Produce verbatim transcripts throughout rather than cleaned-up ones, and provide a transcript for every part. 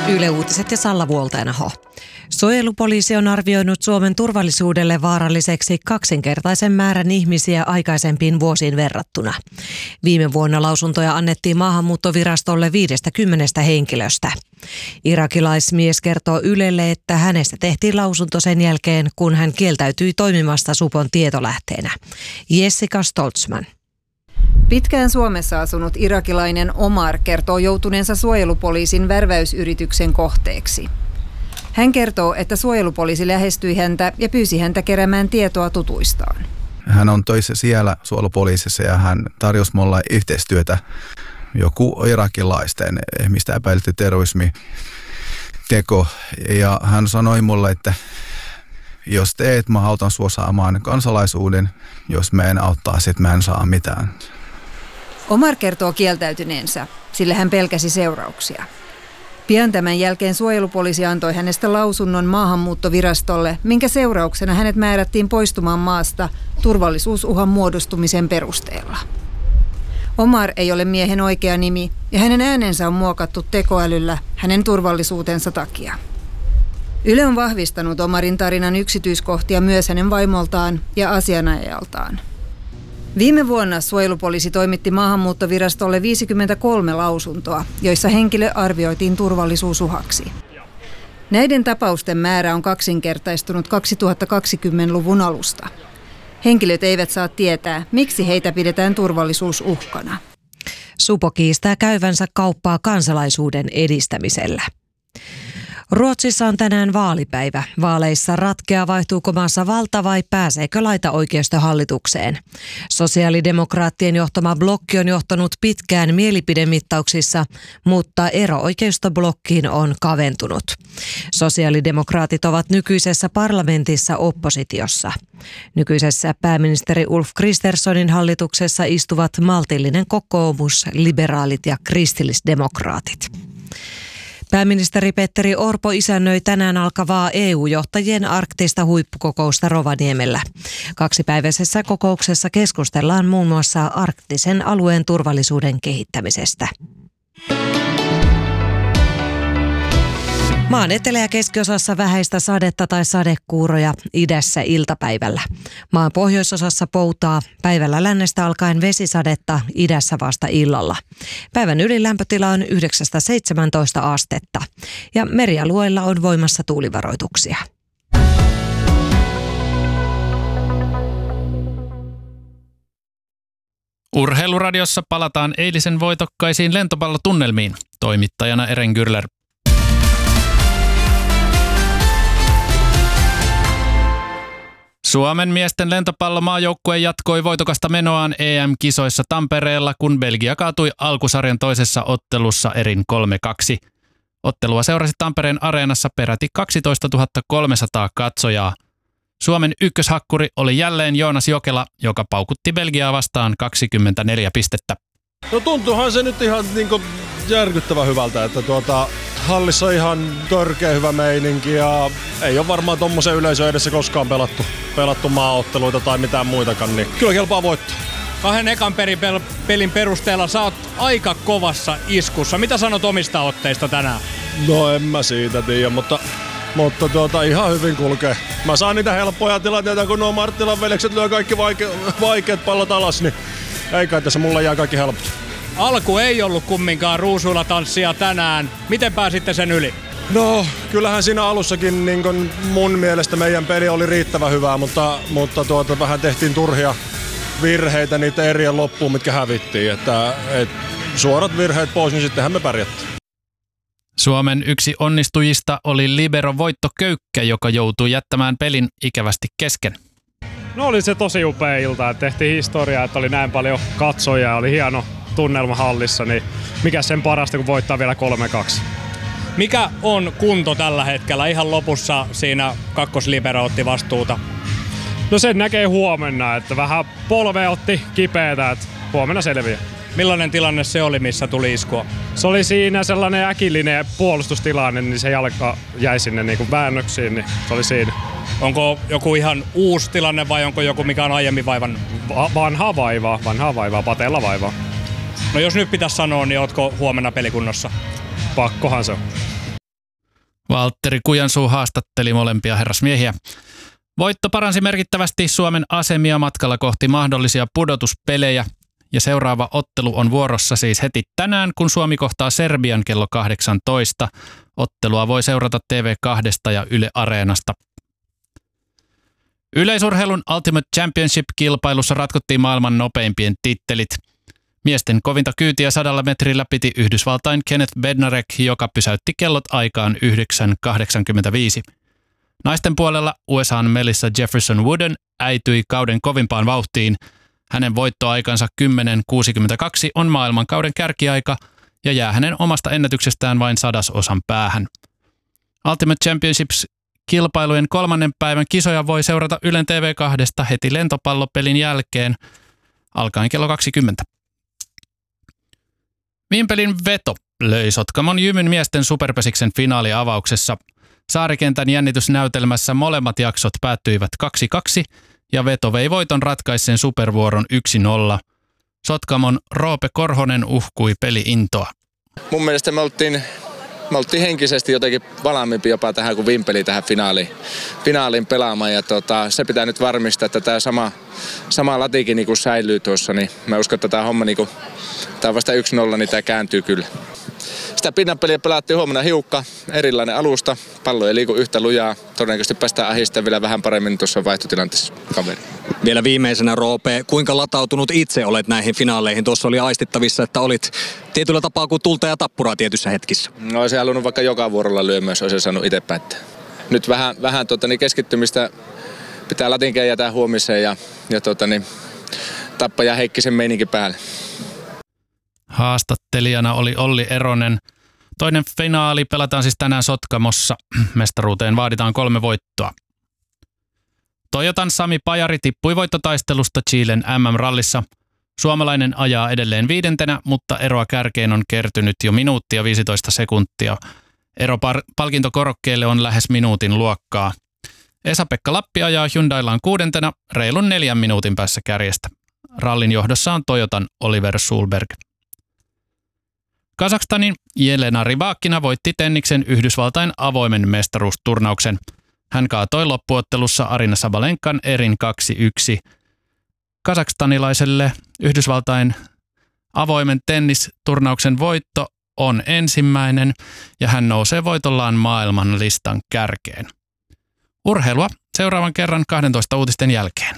Yle Uutiset ja Salla Vuoltainaho. Suojelupoliisi on arvioinut Suomen turvallisuudelle vaaralliseksi kaksinkertaisen määrän ihmisiä aikaisempiin vuosiin verrattuna. Viime vuonna lausuntoja annettiin maahanmuuttovirastolle viidestäkymmenestä henkilöstä. Irakilaismies kertoo Ylelle, että hänestä tehtiin lausunto sen jälkeen, kun hän kieltäytyi toimimasta supon tietolähteenä. Jessica Stoltzman. Pitkään Suomessa asunut irakilainen Omar kertoo joutuneensa suojelupoliisin värväysyrityksen kohteeksi. Hän kertoo, että suojelupoliisi lähestyi häntä ja pyysi häntä keräämään tietoa tutuistaan. Hän on töissä siellä suojelupoliisissa ja hän tarjosi mulle yhteistyötä joku irakilaisten ihmistä epäilty terrorismi teko. Ja hän sanoi mulle, että jos teet, mä autan sua saamaan kansalaisuuden. Jos mä en auttaa, sit mä en saa mitään. Omar kertoo kieltäytyneensä, sillä hän pelkäsi seurauksia. Pian tämän jälkeen suojelupoliisi antoi hänestä lausunnon maahanmuuttovirastolle, minkä seurauksena hänet määrättiin poistumaan maasta turvallisuusuhan muodostumisen perusteella. Omar ei ole miehen oikea nimi ja hänen äänensä on muokattu tekoälyllä hänen turvallisuutensa takia. Yle on vahvistanut Omarin tarinan yksityiskohtia myös hänen vaimoltaan ja asianajajaltaan. Viime vuonna suojelupoliisi toimitti maahanmuuttovirastolle viisikymmentäkolme lausuntoa, joissa henkilö arvioitiin turvallisuusuhaksi. Näiden tapausten määrä on kaksinkertaistunut kaksituhattakaksikymmentäluvun alusta. Henkilöt eivät saa tietää, miksi heitä pidetään turvallisuusuhkana. Supo kiistää käyvänsä kauppaa kansalaisuuden edistämisellä. Ruotsissa on tänään vaalipäivä. Vaaleissa ratkeaa, vaihtuuko maassa valta vai pääseekö laitaoikeisto hallitukseen. Sosiaalidemokraattien johtama blokki on johtanut pitkään mielipidemittauksissa, mutta ero oikeistoblokkiin on kaventunut. Sosiaalidemokraatit ovat nykyisessä parlamentissa oppositiossa. Nykyisessä pääministeri Ulf Kristerssonin hallituksessa istuvat maltillinen kokoomus, liberaalit ja kristillisdemokraatit. Pääministeri Petteri Orpo isännöi tänään alkavaa E U-johtajien arktista huippukokousta Rovaniemellä. Kaksipäiväisessä kokouksessa keskustellaan muun muassa arktisen alueen turvallisuuden kehittämisestä. Maan etelä- ja keskiosassa vähäistä sadetta tai sadekuuroja, idässä iltapäivällä. Maan pohjoisosassa poutaa, päivällä lännestä alkaen vesisadetta, idässä vasta illalla. Päivän ylilämpötila on yhdeksästä seitsemääntoista astetta ja merialueilla on voimassa tuulivaroituksia. Urheiluradiossa palataan eilisen voitokkaisiin lentopallotunnelmiin. Toimittajana Eren Gürler. Suomen miesten lentopallomaajoukkue jatkoi voitokasta menoaan E M-kisoissa Tampereella, kun Belgia kaatui alkusarjan toisessa ottelussa erin kolme kaksi. Ottelua seurasi Tampereen areenassa peräti kaksitoistatuhatta kolmesataa katsojaa. Suomen ykköshakkuri oli jälleen Joonas Jokela, joka paukutti Belgiaa vastaan kaksikymmentäneljä pistettä. No tuntuuhan se nyt ihan niin kuin järkyttävän hyvältä, että tuota, hallissa on ihan törkeä hyvä meininki ja ei ole varmaan tommosen yleisön edessä koskaan pelattu, pelattu maaotteluita tai mitään muitakaan, niin kyllä kelpaa voittaa. Kahden ekan pelin perusteella sä oot aika kovassa iskussa. Mitä sanot omista otteista tänään? No en mä siitä tiedä, mutta, mutta tuota, ihan hyvin kulkee. Mä saan niitä helppoja tilanteita, kun nuo Marttilan veljekset lyö kaikki vaike- vaikeat pallot alas, niin ei kai tässä mulla jää kaikki helpot. Alku ei ollut kumminkaan ruusuilla tanssia tänään. Miten pääsitte sen yli? No, kyllähän siinä alussakin niin kun mun mielestä meidän peli oli riittävän hyvää, mutta, mutta tuota, vähän tehtiin turhia virheitä niitä erien loppuun, mitkä hävittiin. Että, et, suorat virheet pois, niin sittenhän me pärjättiin. Suomen yksi onnistujista oli libero Voitto Köykkä, joka joutui jättämään pelin ikävästi kesken. No oli se tosi upea ilta, että tehtiin historiaa, että oli näin paljon katsojia, oli hieno tunnelma hallissa, niin mikä sen parasta, kun voittaa vielä kolme kaksi. Mikä on kunto tällä hetkellä? Ihan lopussa siinä kakkoslibero otti vastuuta. No sen näkee huomenna, että vähän polve otti kipeätä, että huomenna selviää. Millainen tilanne se oli, missä tuli iskua? Se oli siinä sellainen äkillinen puolustustilanne, niin se jalka jäi sinne niin kuin väännöksiin, niin se oli siinä. Onko joku ihan uusi tilanne vai onko joku, mikä on aiemmin vaivan? Va- vanhaa vaivaa, vanhaa vaivaa, pateella vaivaa. No jos nyt pitäisi sanoa, niin ootko huomenna pelikunnossa? Pakkohan se on. Valtteri Kujansuu haastatteli molempia herrasmiehiä. Voitto paransi merkittävästi Suomen asemia matkalla kohti mahdollisia pudotuspelejä. Ja seuraava ottelu on vuorossa siis heti tänään, kun Suomi kohtaa Serbian kello kahdeksantoista. Ottelua voi seurata T V kaksi ja Yle Areenasta. Yleisurheilun Ultimate Championship-kilpailussa ratkottiin maailman nopeimpien tittelit. Miesten kovinta kyytiä sadalla metrillä piti Yhdysvaltain Kenneth Bednarek, joka pysäytti kellot aikaan yhdeksän kahdeksankymmentäviisi. Naisten puolella U S A:n Melissa Jefferson Wooden äityi kauden kovimpaan vauhtiin. Hänen voittoaikansa kymmenen kuusikymmentäkaksi on maailmankauden kärkiaika ja jää hänen omasta ennätyksestään vain sadasosan päähän. Ultimate Championships-kilpailujen kolmannen päivän kisoja voi seurata Ylen T V kaksi heti lentopallopelin jälkeen alkaen kello kaksikymmentä. Vimpelin veto löi Sotkamon Jymyn miesten superpesiksen finaaliavauksessa. Saarikentän jännitysnäytelmässä molemmat jaksot päättyivät kaksi kaksi ja veto vei voiton ratkaisen supervuoron yksi nolla. Sotkamon Roope Korhonen uhkui peli-intoa. Mun mielestä me oltiin, me oltiin henkisesti jotenkin valmiimpi jopa tähän kuin Vimpeli tähän finaaliin, finaaliin pelaamaan. Ja tota, se pitää nyt varmistaa, että tämä sama, sama latikin niin säilyy tuossa. Niin mä uskon, että tämä homma, niin kuin, tämä on vasta yksi nolla, niin tämä kääntyy kyllä. Sitä pinnanpeliä pelattiin huomenna hiukka, erilainen alusta. Pallo ei liiku yhtä lujaa. Todennäköisesti päästään ahistamaan vielä vähän paremmin tuossa vaihtotilanteessa kaveri. Vielä viimeisenä, Roope, kuinka latautunut itse olet näihin finaaleihin? Tuossa oli aistittavissa, että olit tietyllä tapaa kuin tulta ja tappuraa tietyissä hetkissä. No, olisin halunnut vaikka joka vuorolla lyömään, jos olisin saanut itse päättää. Nyt vähän, vähän tuota, niin keskittymistä pitää latinkeen jätää huomiseen ja, ja tuota, niin, Tappaja Heikkisen meininki päälle. Haastattelijana oli Olli Eronen. Toinen finaali pelataan siis tänään Sotkamossa. Mestaruuteen vaaditaan kolme voittoa. Toyotan Sami Pajari tippui voittotaistelusta Chilen M M-rallissa. Suomalainen ajaa edelleen viidentenä, mutta eroa kärkeen on kertynyt jo minuutti ja viisitoista sekuntia. Ero par- palkintokorokkeelle on lähes minuutin luokkaa. Esa-Pekka Lappi ajaa Hyundaillaan kuudentena reilun neljän minuutin päässä kärjestä. Rallin johdossa on Toyotan Oliver Sulberg. Kazakstanin Jelena Rybakina voitti tenniksen Yhdysvaltain avoimen mestaruusturnauksen. Hän kaatoi loppuottelussa Arina Sabalenkan erin kaksi yksi. Kazakstanilaiselle Yhdysvaltain avoimen tennisturnauksen voitto on ensimmäinen ja hän nousee voitollaan maailman listan kärkeen. Urheilua seuraavan kerran kahdentoista uutisten jälkeen.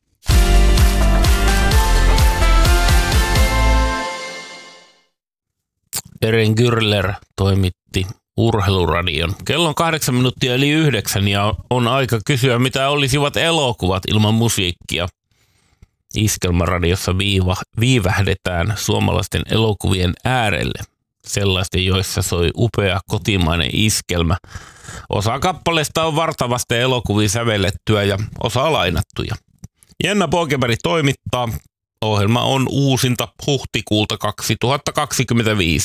Eren Gürler toimitti Urheiluradion. Kello on kahdeksan minuuttia eli yhdeksän ja on aika kysyä, mitä olisivat elokuvat ilman musiikkia. Iskelmäradiossa viiva, viivähdetään suomalaisten elokuvien äärelle. Sellaisten, joissa soi upea kotimainen iskelmä. Osa kappaleista on vartavasti elokuviin sävellettyä ja osa lainattuja. Jenna Poikeberg toimittaa. Ohjelma on uusinta huhtikuulta kaksituhattakaksikymmentäviisi.